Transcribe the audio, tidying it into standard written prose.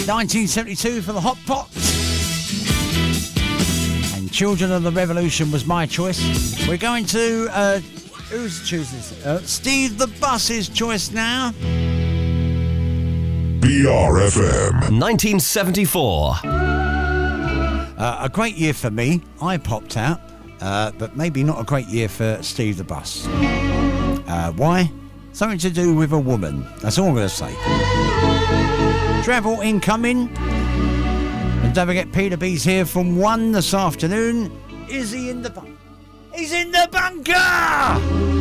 1972 for the Hot Pot. And Children of the Revolution was my choice. We're going to... who's choosing this? Steve the Bus's choice now. BRFM 1974. A great year for me. I popped out. But maybe not a great year for Steve the Bus. Why? Something to do with a woman. That's all I'm going to say. Travel incoming. And don't forget, Peter B's here from 1 this afternoon. Is he in the bunker? He's in the bunker!